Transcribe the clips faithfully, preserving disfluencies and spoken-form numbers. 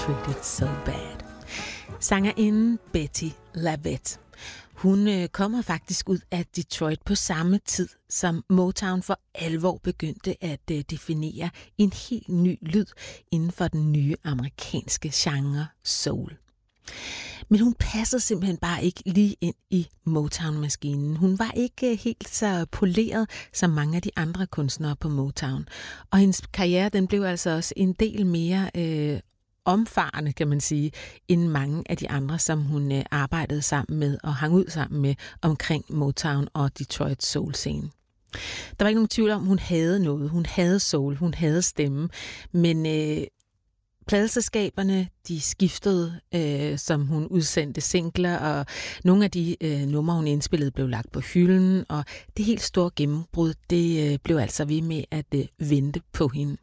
Treated So Bad. Sangerinden Bettye LaVette. Hun øh, kommer faktisk ud af Detroit på samme tid, som Motown for alvor begyndte at øh, definere en helt ny lyd inden for den nye amerikanske genre soul. Men hun passede simpelthen bare ikke lige ind i Motown-maskinen. Hun var ikke helt så poleret som mange af de andre kunstnere på Motown. Og hendes karriere, den blev altså også en del mere øh, omfarende, kan man sige, end mange af de andre, som hun øh, arbejdede sammen med og hang ud sammen med omkring Motown og Detroit soul-scene. Der var ikke nogen tvivl om, hun havde noget. Hun havde soul, hun havde stemme, men øh, pladeselskaberne, de skiftede, øh, som hun udsendte singler, og nogle af de øh, numre, hun indspillede, blev lagt på hylden, og det helt store gennembrud, det øh, blev altså ved med at øh, vente på hende.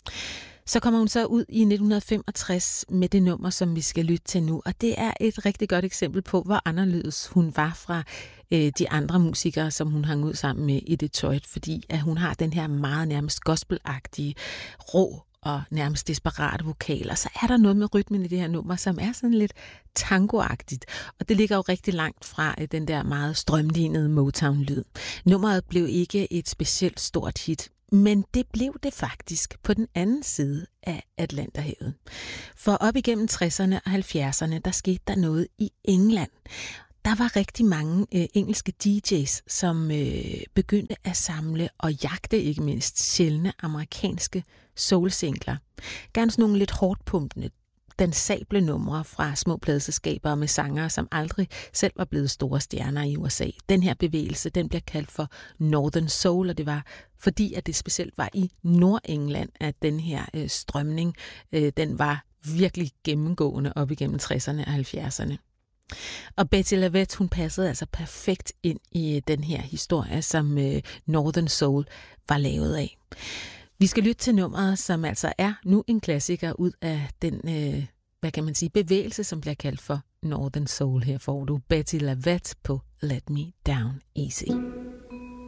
Så kommer hun så ud i nitten femogtres med det nummer, som vi skal lytte til nu, og det er et rigtig godt eksempel på, hvor anderledes hun var fra øh, de andre musikere, som hun hang ud sammen med i Detroit, fordi at hun har den her meget nærmest gospelagtige, rå og nærmest desperate vokaler. Så er der noget med rytmen i det her nummer, som er sådan lidt tangoagtigt, og det ligger jo rigtig langt fra øh, den der meget strømlinede Motown-lyd. Nummeret blev ikke et specielt stort hit, men det blev det faktisk på den anden side af Atlanterhavet. For op igennem tresserne og halvfjerdserne, der skete der noget i England. Der var rigtig mange øh, engelske D J's, som øh, begyndte at samle og jagte ikke mindst sjældne amerikanske soul-singler. Gerne sådan nogle lidt hårdt pumpende, dansable numre fra små pladeselskaber med sangere, som aldrig selv var blevet store stjerner i U S A. Den her bevægelse, den bliver kaldt for Northern Soul, og det var fordi, at det specielt var i Nordengland, at den her øh, strømning, øh, den var virkelig gennemgående op igennem tresserne og halvfjerdserne. Og Bettye LaVette, hun passede altså perfekt ind i den her historie, som øh, Northern Soul var lavet af. Vi skal lytte til nummeret, som altså er nu en klassiker ud af den, øh, hvad kan man sige, bevægelse, som bliver kaldt for Northern Soul. Her får du Bettye LaVette på Let Me Down Easy.